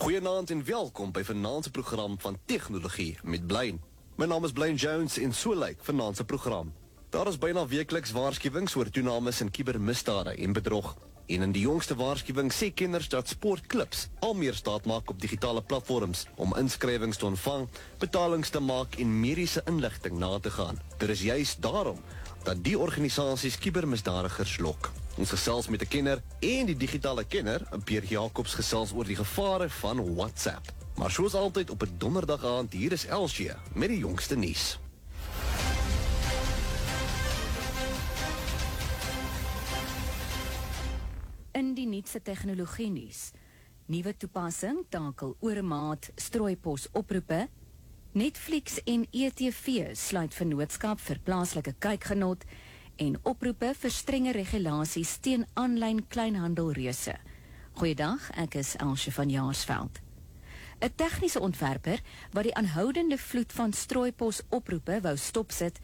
Goeienaand en welkom by vanaand se program van Tegnologie met Blaine. My naam is Blaine Jones en so lyk vanaand se program. Daar is byna weekliks waarskuwings oor toenames in kubermisdade en bedrog. En in die jongste waarskuwing sê kenners dat sportklubs al meer staat maak op digitale platforms om inskrywings te ontvang, betalings te maak en mediese inligting na te gaan. Dit is juist daarom dat die organisasies kubermisdadigers lok. Ons gesels met 'n kenner en die digitale kenner, Pierre Jacobs, gesels oor die gevare van WhatsApp. Maar soos altyd op 'n donderdag aand, hier is Elsje met die jongste nuus. In die nuutste tegnologie nuus. Nuwe toepassing takel oormaat strooipos oproepe. Netflix en ETV sluit vennootskap vir plaaslike kykgenot en oproepe vir strenge regulasies teen aanlyn kleinhandelreuse. Goeiedag, ek is Elsje van Jaarsveld. 'n Tegniese ontwerper wat die aanhoudende vloed van strooipos oproepe wou stopsit,